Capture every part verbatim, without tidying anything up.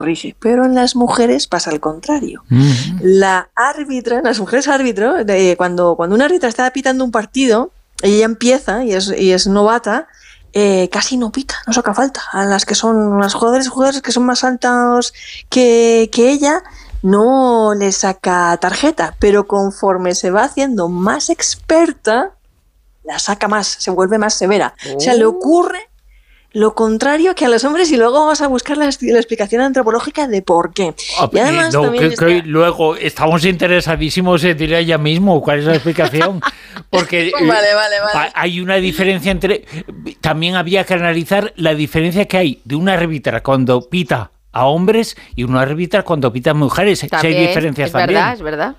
corrige, pero en las mujeres pasa al contrario. Uh-huh. La árbitra, en las mujeres árbitro, de, cuando, cuando una árbitra está pitando un partido, ella empieza y es, y es novata, eh, casi no pita, no saca falta. A las que son las jugadores y jugadores que son más altos que, que ella, no le saca tarjeta, pero conforme se va haciendo más experta, la saca más, se vuelve más severa. Oh. O sea, le ocurre lo contrario que a los hombres y luego vamos a buscar la, la explicación antropológica de por qué. Oh, y además no, también que, está... que luego estamos interesadísimos en diré ella mismo cuál es la explicación, porque vale, vale, vale. hay una diferencia entre... También había que analizar la diferencia que hay de una árbitra cuando pita a hombres y una árbitra cuando pita a mujeres. También, si hay diferencias es también. verdad, es verdad.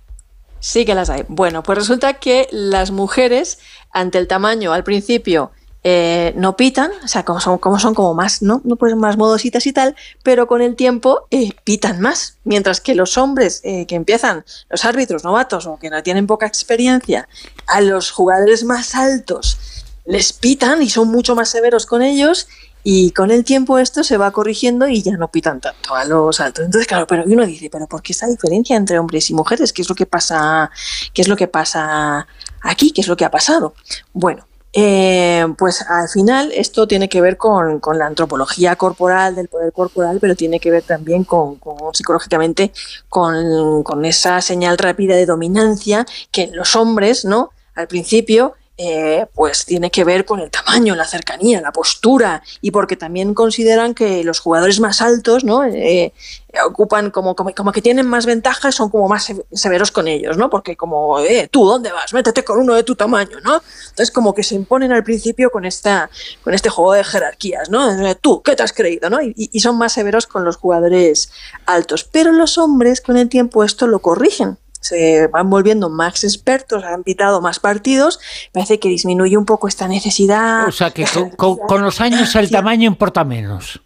Sí que las hay. Bueno, pues resulta que las mujeres, ante el tamaño al principio, Eh, no pitan, o sea, como son, como son como más, ¿no? No pues más modositas y tal, pero con el tiempo eh, pitan más, mientras que los hombres eh, que empiezan, los árbitros novatos o que no tienen poca experiencia, a los jugadores más altos les pitan y son mucho más severos con ellos, y con el tiempo esto se va corrigiendo y ya no pitan tanto a los altos. Entonces, claro, pero uno dice, pero ¿por qué esta diferencia entre hombres y mujeres? ¿Qué es lo que pasa? ¿Qué es lo que pasa aquí? ¿Qué es lo que ha pasado? Bueno, Eh, pues al final esto tiene que ver con, con la antropología corporal, del poder corporal, pero tiene que ver también con, con psicológicamente con, con esa señal rápida de dominancia que en los hombres, ¿no? Al principio, eh, pues tiene que ver con el tamaño, la cercanía, la postura, y porque también consideran que los jugadores más altos, ¿no? Eh, ocupan como, como, como que tienen más ventajas, son como más severos con ellos, ¿no? Porque como, eh, tú, ¿dónde vas? Métete con uno de tu tamaño, ¿no? Entonces como que se imponen al principio con esta, con este juego de jerarquías, ¿no? Tú, ¿qué te has creído, no? Y, y son más severos con los jugadores altos. Pero los hombres con el tiempo esto lo corrigen. Se van volviendo más expertos, han pitado más partidos, parece que disminuye un poco esta necesidad. O sea que con, con, con los años el tamaño importa menos.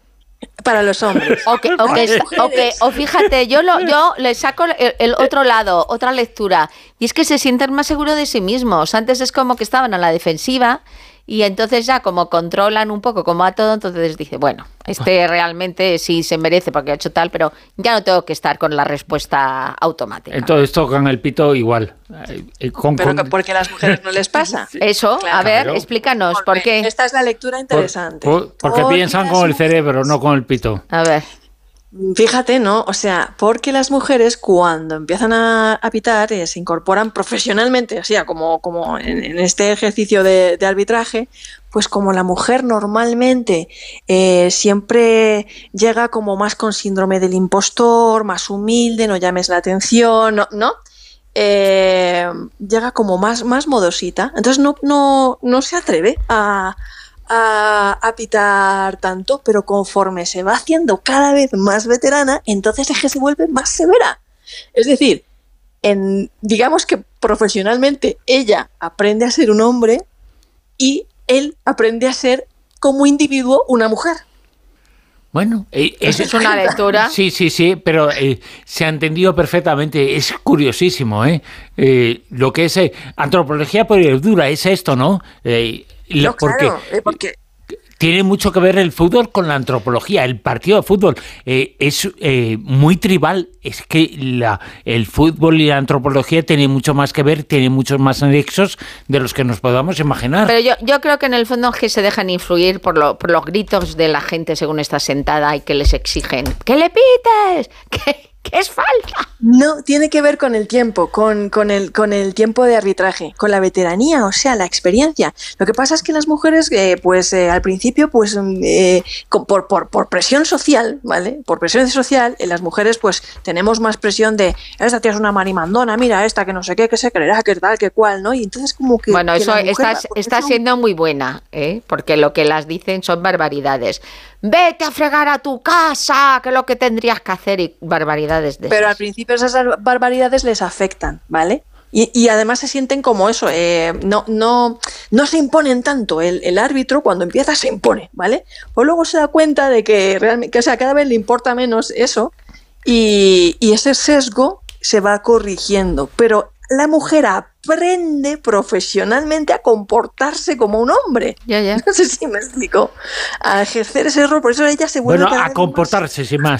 Para los hombres. Okay, okay, okay. O fíjate, yo lo, yo le saco el, el otro lado, otra lectura, y es que se sienten más seguros de sí mismos. Antes es como que estaban a la defensiva y entonces ya como controlan un poco como a todo, entonces dice, bueno, este realmente sí se merece porque ha hecho tal, pero ya no tengo que estar con la respuesta automática. Entonces tocan el pito igual. Con, pero con... ¿por qué a las mujeres no les pasa? Eso, claro. A ver, claro. Explícanos, ¿por qué? Esta es la lectura interesante. Por, por, porque ¿Por piensan con el cerebro, no con el pito. A ver. Fíjate, ¿no? O sea, porque las mujeres cuando empiezan a, a pitar eh, se incorporan profesionalmente, o sea, como, como en, en este ejercicio de, de arbitraje, pues como la mujer normalmente eh, siempre llega como más con síndrome del impostor, más humilde, no llames la atención, ¿no? ¿no? Eh, llega como más, más modosita, entonces no, no, no se atreve a... A, a pitar tanto, pero conforme se va haciendo cada vez más veterana, entonces es que se vuelve más severa. Es decir, en, digamos que profesionalmente ella aprende a ser un hombre y él aprende a ser como individuo una mujer. Bueno, eh, eso es una lectura. Sí, sí, sí, pero eh, se ha entendido perfectamente. Es curiosísimo, ¿eh? eh lo que es eh, antropología pura es esto, ¿no? Eh, No, porque, claro, eh, porque tiene mucho que ver el fútbol con la antropología. El partido de fútbol eh, es eh, muy tribal. Es que la, el fútbol y la antropología tienen mucho más que ver, tienen muchos más nexos de los que nos podamos imaginar. Pero yo, yo creo que en el fondo es que se dejan influir por, lo, por los gritos de la gente según está sentada y que les exigen ¡que le pites! ¡Que, que es falta! No, tiene que ver con el tiempo, con, con, el, con el tiempo de arbitraje, con la veteranía, o sea, la experiencia. Lo que pasa es que las mujeres, eh, pues eh, al principio, pues eh, por, por, por presión social, ¿vale? Por presión social, eh, las mujeres, pues tenemos más presión de esta tía es una marimandona, mira esta que no sé qué, que se creerá, que tal, que cual, ¿no? Y entonces como que... Bueno, que eso mujer, está, pues, está eso... siendo muy buena, ¿eh? Porque lo que las dicen son barbaridades. Vete a fregar a tu casa, que es lo que tendrías que hacer, y barbaridades de Pero esas. al principio esas barbaridades les afectan, ¿vale? Y, y además se sienten como eso, eh, no, no, no se imponen tanto. El, el árbitro cuando empieza se impone, ¿vale? Pues luego se da cuenta de que realmente, que, o sea, cada vez le importa menos eso y, y ese sesgo se va corrigiendo. Pero la mujer aprende profesionalmente a comportarse como un hombre. Ya, ya. No sé si me explico. A ejercer ese rol, por eso ella se vuelve... Bueno, a comportarse, más... sin más.